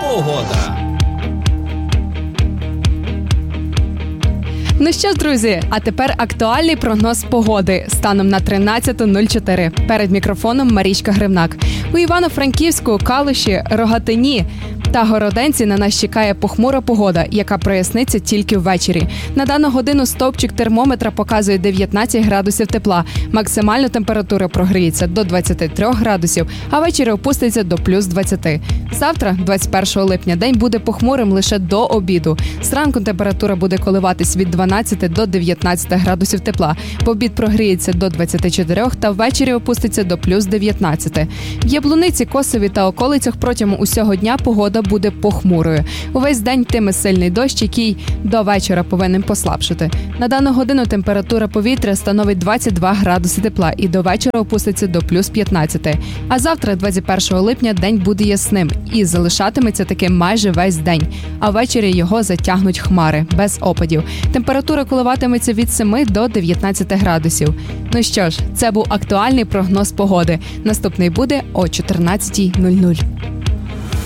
Погода. Ну що ж, друзі, а тепер актуальний прогноз погоди станом на 13.04. Перед мікрофоном Марічка Гривнак. У Івано-Франківську, Калуші, Рогатині та Городенці на нас чекає похмура погода, яка проясниться тільки ввечері. На дану годину стовпчик термометра показує 19 градусів тепла. Максимальна температура прогріється до 23 градусів, а ввечері опуститься до плюс 20. Завтра, 21 липня, день буде похмурим лише до обіду. Зранку температура буде коливатись від 12 до 19 градусів тепла. В обід прогріється до 24 та ввечері опуститься до плюс 19. В Яблуниці, Косові та околицях протягом усього дня погода буде похмурою. Увесь день йтиме сильний дощ, який до вечора повинен послабшити. На дану годину температура повітря становить 22 градуси тепла і до вечора опуститься до плюс 15. А завтра, 21 липня, день буде ясним і залишатиметься таки майже весь день. А ввечері його затягнуть хмари, без опадів. Температура коливатиметься від 7 до 19 градусів. Ну що ж, це був актуальний прогноз погоди. Наступний буде о 14:00.